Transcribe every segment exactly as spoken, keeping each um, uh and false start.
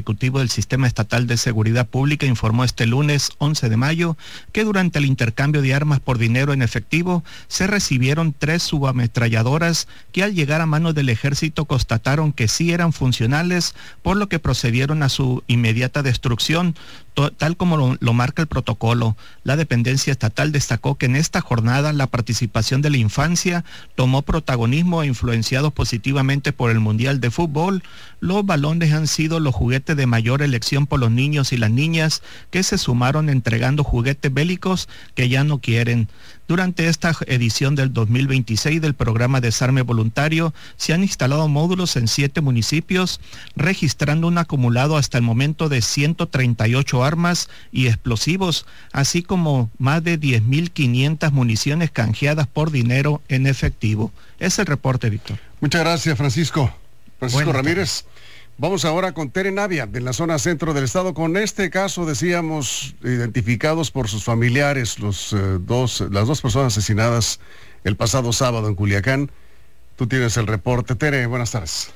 Ejecutivo del Sistema Estatal de Seguridad Pública informó este lunes once de mayo que durante el intercambio de armas por dinero en efectivo se recibieron tres subametralladoras que al llegar a manos del Ejército constataron que sí eran funcionales, por lo que procedieron a su inmediata destrucción, tal como lo, lo marca el protocolo. La dependencia estatal destacó que en esta jornada la participación de la infancia tomó protagonismo, influenciados positivamente por el Mundial de Fútbol. Los balones han sido los juguetes de mayor elección por los niños y las niñas, que se sumaron entregando juguetes bélicos que ya no quieren. Durante esta edición del dos mil veintiséis del programa Desarme Voluntario, se han instalado módulos en siete municipios, registrando un acumulado hasta el momento de ciento treinta y ocho armas y explosivos, así como más de diez mil quinientas municiones canjeadas por dinero en efectivo. Es el reporte, Víctor. Muchas gracias, Francisco. Francisco Buenas Ramírez. Tardes. Vamos ahora con Tere Navia, en la zona centro del estado, con este caso, decíamos, identificados por sus familiares, los eh, dos, las dos personas asesinadas el pasado sábado en Culiacán. Tú tienes el reporte, Tere, buenas tardes.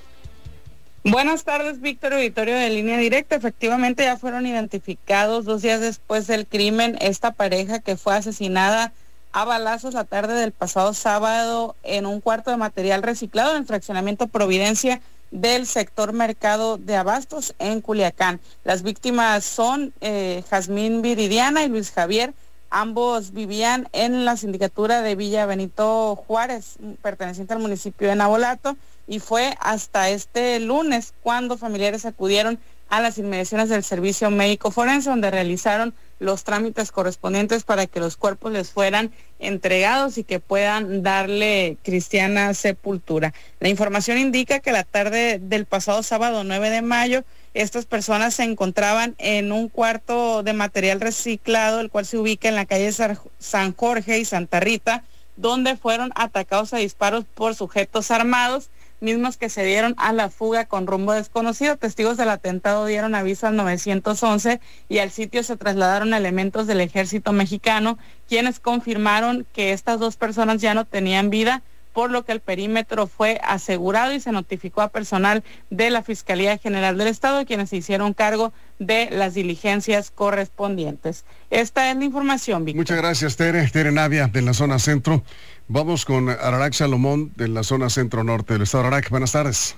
Buenas tardes, Víctor, auditorio de Línea Directa. Efectivamente, ya fueron identificados dos días después del crimen esta pareja que fue asesinada a balazos la tarde del pasado sábado en un cuarto de material reciclado en el fraccionamiento Providencia del sector Mercado de Abastos en Culiacán. Las víctimas son eh, Jazmín Viridiana y Luis Javier. Ambos vivían en la sindicatura de Villa Benito Juárez, perteneciente al municipio de Navolato, y fue hasta este lunes cuando familiares acudieron a las inmediaciones del Servicio Médico Forense, donde realizaron los trámites correspondientes para que los cuerpos les fueran entregados y que puedan darle cristiana sepultura. La información indica que la tarde del pasado sábado nueve de mayo, estas personas se encontraban en un cuarto de material reciclado, el cual se ubica en la calle San Jorge y Santa Rita, donde fueron atacados a disparos por sujetos armados, mismos que se dieron a la fuga con rumbo desconocido. Testigos del atentado dieron aviso al nueve once y al sitio se trasladaron elementos del ejército mexicano, quienes confirmaron que estas dos personas ya no tenían vida, por lo que el perímetro fue asegurado y se notificó a personal de la Fiscalía General del Estado, quienes se hicieron cargo de las diligencias correspondientes. Esta es la información, Víctor. Muchas gracias, Tere. Tere Navia, de la zona centro. Vamos con Ararak Salomón, de la zona centro-norte del estado. Ararak, buenas tardes.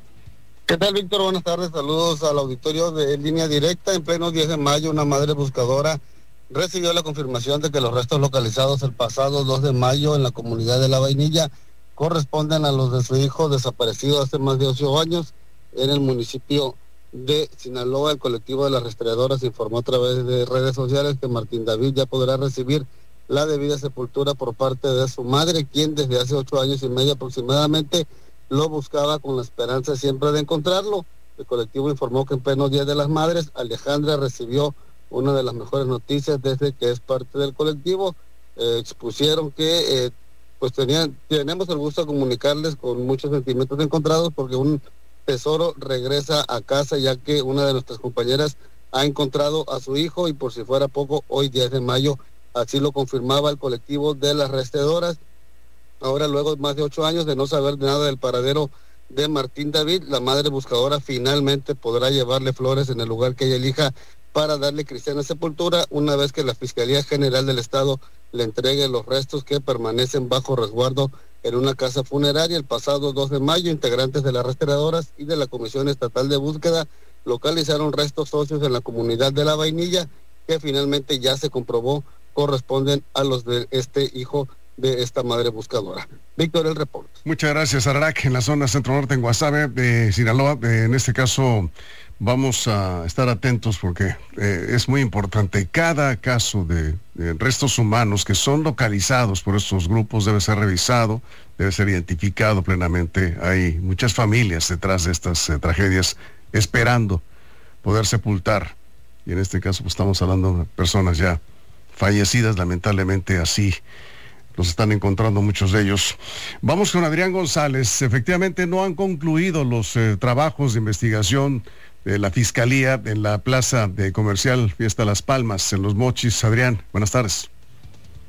¿Qué tal, Víctor? Buenas tardes. Saludos al auditorio de Línea Directa. En pleno diez de mayo, una madre buscadora recibió la confirmación de que los restos localizados el pasado dos de mayo en la comunidad de La Vainilla corresponden a los de su hijo desaparecido hace más de ocho años en el municipio de Sinaloa. El colectivo de las rastreadoras informó a través de redes sociales que Martín David ya podrá recibir la debida sepultura por parte de su madre, quien desde hace ocho años y medio aproximadamente lo buscaba con la esperanza siempre de encontrarlo. El colectivo informó que en pleno Día de las Madres, Alejandra recibió una de las mejores noticias desde que es parte del colectivo. Eh, expusieron que eh, pues tenían, tenemos el gusto de comunicarles con muchos sentimientos encontrados porque un tesoro regresa a casa, ya que una de nuestras compañeras ha encontrado a su hijo, y por si fuera poco, hoy diez de mayo, así lo confirmaba el colectivo de las rastreadoras. Ahora, luego de más de ocho años de no saber nada del paradero de Martín David, la madre buscadora finalmente podrá llevarle flores en el lugar que ella elija para darle cristiana sepultura, una vez que la Fiscalía General del Estado le entregue los restos que permanecen bajo resguardo en una casa funeraria. El pasado dos de mayo, integrantes de las rastreadoras y de la Comisión Estatal de Búsqueda localizaron restos óseos en la comunidad de La Vainilla, que finalmente ya se comprobó corresponden a los de este hijo de esta madre buscadora. Víctor, el reporte. Muchas gracias, Ararak, en la zona centro-norte, en Guasave, de Sinaloa. Eh, en este caso vamos a estar atentos porque eh, es muy importante. Cada caso de, de restos humanos que son localizados por estos grupos debe ser revisado, debe ser identificado plenamente. Hay muchas familias detrás de estas eh, tragedias esperando poder sepultar. Y en este caso pues, estamos hablando de personas ya fallecidas, lamentablemente así los están encontrando muchos de ellos. Vamos con Adrián González. Efectivamente no han concluido los eh, trabajos de investigación de la Fiscalía en la plaza de comercial Fiesta Las Palmas, en Los Mochis. Adrián, buenas tardes.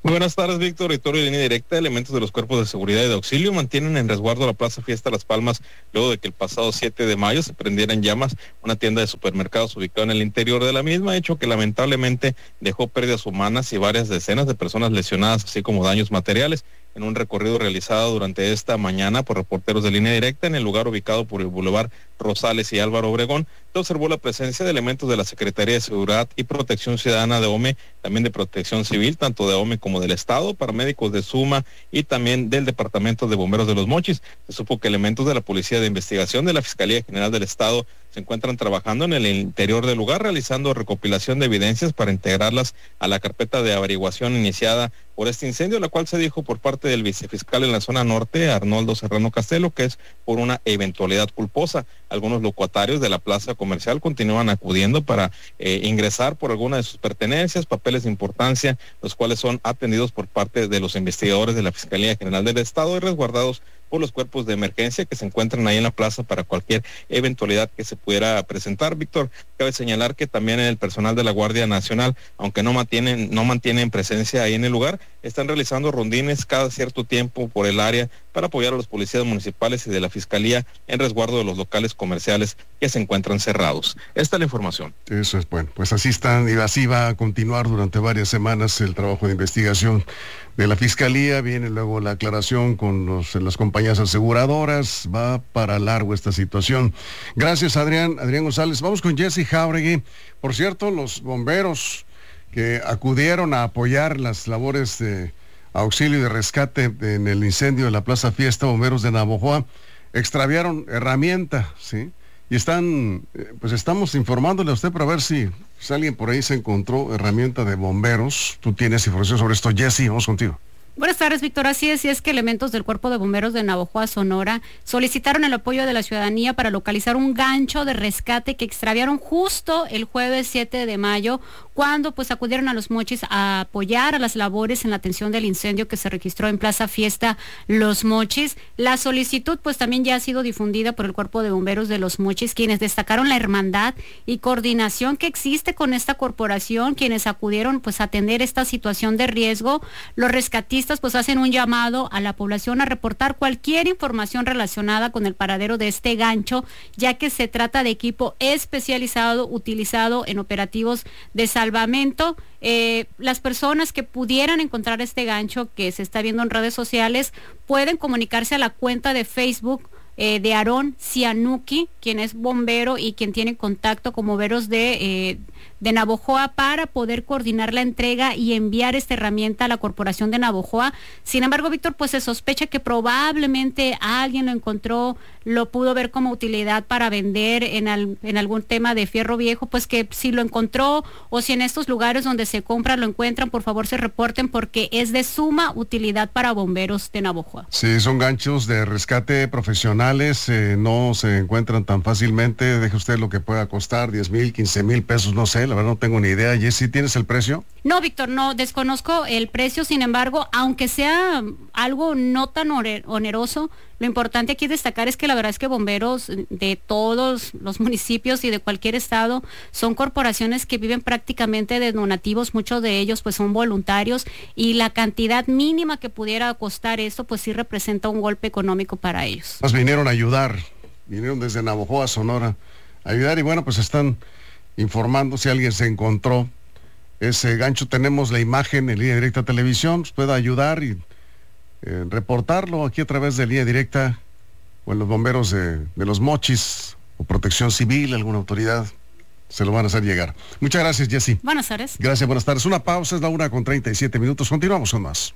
Muy buenas tardes, Víctor. Auditorio de Línea Directa. Elementos de los cuerpos de seguridad y de auxilio mantienen en resguardo la Plaza Fiesta Las Palmas luego de que el pasado siete de mayo se prendiera en llamas una tienda de supermercados ubicada en el interior de la misma, hecho que lamentablemente dejó pérdidas humanas y varias decenas de personas lesionadas, así como daños materiales. En un recorrido realizado durante esta mañana por reporteros de Línea Directa en el lugar ubicado por el Boulevard Rosales y Álvaro Obregón, se observó la presencia de elementos de la Secretaría de Seguridad y Protección Ciudadana de O M E, también de Protección Civil, tanto de O M E como del Estado, paramédicos de SUMA y también del Departamento de Bomberos de Los Mochis. Se supo que elementos de la Policía de Investigación de la Fiscalía General del Estado se encuentran trabajando en el interior del lugar, realizando recopilación de evidencias para integrarlas a la carpeta de averiguación iniciada por este incendio, la cual se dijo por parte del vicefiscal en la zona norte, Arnoldo Serrano Castelo, que es por una eventualidad culposa. Algunos locatarios de la plaza comercial continúan acudiendo para eh, ingresar por alguna de sus pertenencias, papeles de importancia, los cuales son atendidos por parte de los investigadores de la Fiscalía General del Estado y resguardados por los cuerpos de emergencia que se encuentran ahí en la plaza para cualquier eventualidad que se pudiera presentar. Víctor, cabe señalar que también el personal de la Guardia Nacional, aunque no mantienen, no mantienen presencia ahí en el lugar, están realizando rondines cada cierto tiempo por el área para apoyar a los policías municipales y de la Fiscalía en resguardo de los locales comerciales que se encuentran cerrados. Esta es la información. Eso es bueno, pues así están y así va a continuar durante varias semanas el trabajo de investigación de la Fiscalía. Viene luego la aclaración con los, las compañías aseguradoras. Va para largo esta situación. Gracias, Adrián, Adrián González. Vamos con Jesse Jauregui. Por cierto, los bomberos que acudieron a apoyar las labores de auxilio y de rescate en el incendio de la Plaza Fiesta, bomberos de Navojoa, extraviaron herramienta, ¿sí? Y están, pues estamos informándole a usted para ver si, si alguien por ahí se encontró herramienta de bomberos. Tú tienes información sobre esto, Jessy, vamos contigo. Buenas tardes, Víctor. Así es, y es que elementos del Cuerpo de Bomberos de Navojoa, Sonora, solicitaron el apoyo de la ciudadanía para localizar un gancho de rescate que extraviaron justo el jueves siete de mayo, cuando pues acudieron a Los Mochis a apoyar a las labores en la atención del incendio que se registró en Plaza Fiesta Los Mochis. La solicitud pues también ya ha sido difundida por el Cuerpo de Bomberos de Los Mochis, quienes destacaron la hermandad y coordinación que existe con esta corporación, quienes acudieron pues a atender esta situación de riesgo. Los rescatistas pues hacen un llamado a la población a reportar cualquier información relacionada con el paradero de este gancho, ya que se trata de equipo especializado utilizado en operativos de salvamento. Eh, las personas que pudieran encontrar este gancho que se está viendo en redes sociales pueden comunicarse a la cuenta de Facebook eh, de Aarón Cianuki, quien es bombero y quien tiene contacto con bomberos de eh, de Navojoa para poder coordinar la entrega y enviar esta herramienta a la Corporación de Navojoa. Sin embargo, Víctor, pues se sospecha que probablemente alguien lo encontró, lo pudo ver como utilidad para vender en, al, en algún tema de fierro viejo, pues que si lo encontró o si en estos lugares donde se compra lo encuentran, por favor se reporten porque es de suma utilidad para bomberos de Navojoa. Sí, son ganchos de rescate profesionales, eh, no se encuentran tan fácilmente. Deje usted lo que pueda costar, diez mil, quince mil pesos, no sé. La verdad no tengo ni idea. Jessy, ¿tienes el precio? No, Víctor, no, desconozco el precio. Sin embargo, aunque sea algo no tan oneroso, lo importante aquí destacar es que la verdad es que bomberos de todos los municipios y de cualquier estado son corporaciones que viven prácticamente de donativos, muchos de ellos pues son voluntarios, y la cantidad mínima que pudiera costar esto pues sí representa un golpe económico para ellos. Nos vinieron a ayudar, vinieron desde Navojoa, Sonora, a ayudar, y bueno, pues están informando si alguien se encontró ese gancho. Tenemos la imagen en Línea Directa Televisión, pues pueda ayudar y eh, reportarlo aquí a través de Línea Directa o en los bomberos de, de Los Mochis o Protección Civil, alguna autoridad se lo van a hacer llegar. Muchas gracias, Jessy. Buenas tardes. Gracias, buenas tardes. Una pausa, es la una con treinta y siete minutos. Continuamos con más.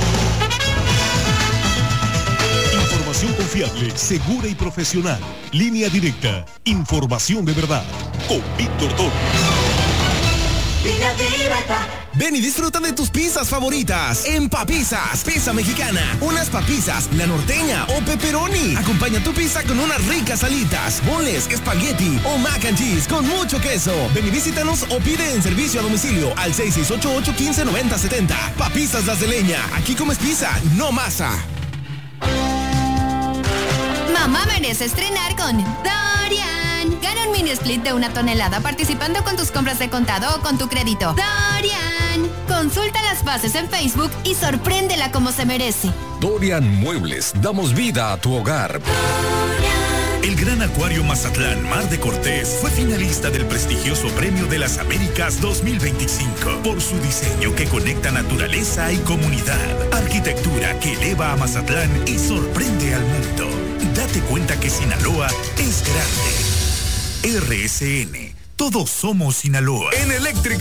Información confiable, segura y profesional. Línea Directa. Información de verdad. Con Víctor Toro. Línea Directa. Ven y disfruta de tus pizzas favoritas en Papizzas, pizza mexicana. Unas papizzas, la norteña o pepperoni. Acompaña tu pizza con unas ricas alitas, boneless, espagueti o mac and cheese con mucho queso. Ven y visítanos o pide en servicio a domicilio al seis seis ocho ocho, uno cinco nueve cero siete cero. Papizzas Las de Leña. Aquí comes pizza, no masa. Mamá merece estrenar con Dorian. Gana un mini split de una tonelada participando con tus compras de contado o con tu crédito. Dorian, consulta las bases en Facebook y sorpréndela como se merece. Dorian Muebles, damos vida a tu hogar. El Gran Acuario Mazatlán Mar de Cortés fue finalista del prestigioso Premio de las Américas dos mil veinticinco por su diseño que conecta naturaleza y comunidad, arquitectura que eleva a Mazatlán y sorprende al mundo. Date cuenta que Sinaloa es grande. R S N, todos somos Sinaloa. En Eléctrica